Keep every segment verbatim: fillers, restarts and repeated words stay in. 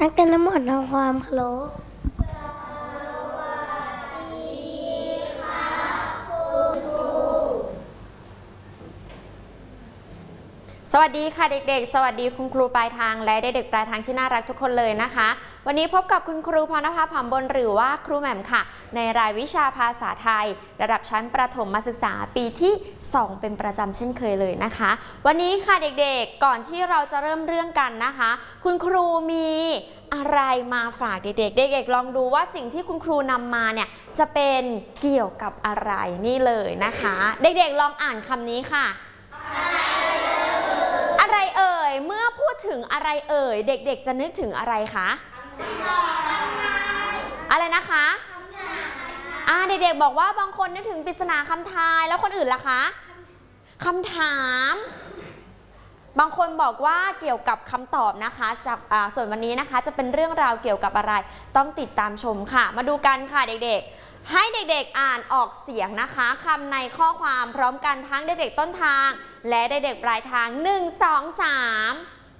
นักเรียนทั้งหมดทำความเคารพสวัสดีค่ะเด็กๆสวัสดีคุณครูปลายทางและเด็กๆปลายทางที่น่ารักทุกคนเลยนะคะวันนี้พบกับคุณครูพรณภา ผำบนหรือว่าครูแหม่มค่ะในรายวิชาภาษาไทยระดับชั้นประถมศึกษาปีที่สองเป็นประจำเช่นเคยเลยนะคะวันนี้ค่ะเด็กๆก่อนที่เราจะเริ่มเรื่องกันนะคะคุณครูมีอะไรมาฝากเด็กๆเด็กๆลองดูว่าสิ่งที่คุณครูนำมาเนี่ยจะเป็นเกี่ยวกับอะไรนี่เลยนะคะเด็กๆลองอ่านคำนี้ค่ะอะไรเอ่ยเมื่อพูดถึงอะไรเอ่ยเด็กๆจะนึกถึงอะไรคะอะไรนะคะอ่าเด็กๆบอกว่าบางคนนึกถึงปริศนาคำทายแล้วคนอื่นล่ะคะคำถามบางคนบอกว่าเกี่ยวกับคำตอบนะคะจากส่วนวันนี้นะคะจะเป็นเรื่องราวเกี่ยวกับอะไรต้องติดตามชมค่ะมาดูกันค่ะเด็กๆให้เด็กๆอ่านออกเสียงนะคะคำในข้อความพร้อมกันทั้งเด็กๆต้นทางและเด็กๆปลายทางหนึ่ง สอง สาม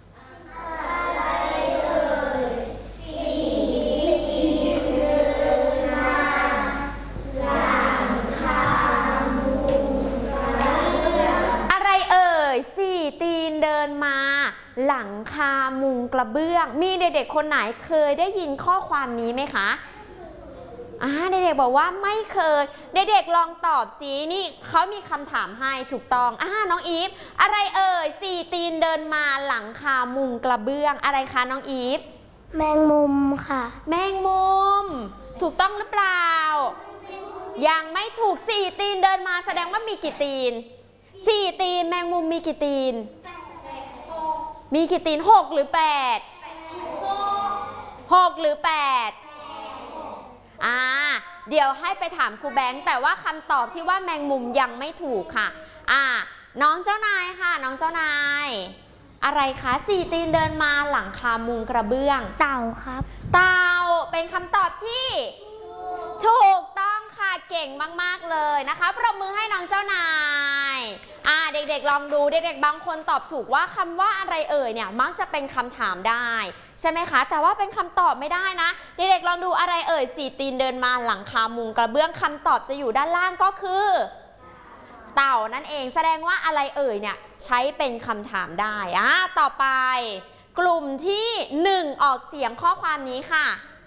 สี่ตีนเดินมาหลังคามุงกระเบื้องมีเด็กๆคนไหนเคยได้ยินข้อความนี้ไหมคะอ่าเด็กๆบอกว่าไม่เคยเด็กๆลองตอบสินี่เขามีคำถามให้ถูกต้องอ่าน้องอีฟอะไรเอ่ยสี่ตีนเดินมาหลังคามุงกระเบื้องอะไรคะน้องอีฟแมงมุมค่ะแมงมุมถูกต้องหรือเปล่ายังไม่ถูกสี่ตีนเดินมาแสดงว่ามีกี่ตีนสี่ตีนแมงมุมมีกี่ตีนมีกี่ตีนหกหรือแปดหกหรือแปดอ่าเดี๋ยวให้ไปถามครูแบงค์แต่ว่าคำตอบที่ว่าแมงมุมยังไม่ถูกค่ะอ่าน้องเจ้านายค่ะน้องเจ้านายอะไรคะสี่ตีนเดินมาหลังคามุงกระเบื้องเต่าครับเต่าเป็นคำตอบที่ถูกต้องค่ะเก่งมากๆเลยนะคะปรบมือให้น้องเจ้านายอ่าเด็กๆลองดูเด็กๆบางคนตอบถูกว่าคำว่าอะไรเอ่ยเนี่ยมักจะเป็นคำถามได้ใช่ไหมคะแต่ว่าเป็นคำตอบไม่ได้นะเด็กๆลองดูอะไรเอ่ยสี่ตีนเดินมาหลังคามุงกระเบื้องคำตอบจะอยู่ด้านล่างก็คือเต่านั่นเองแสดงว่าอะไรเอ่ยเนี่ยใช้เป็นคำถามได้อ่าต่อไปกลุ่มที่หนึ่งออกเสียงข้อความนี้ค่ะ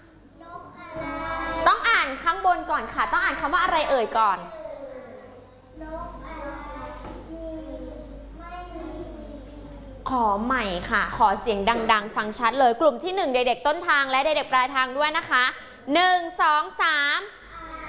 ต้องอ่านข้างบนก่อนค่ะต้องอ่านคำว่าอะไรเอ่ยก่อนขอใหม่ค่ะขอเสียงดังๆฟังชัดเลยกลุ่มที่หนึ่งเด็กๆต้นทางและเด็กๆปลายทางด้วยนะคะหนึ่ง สอง สาม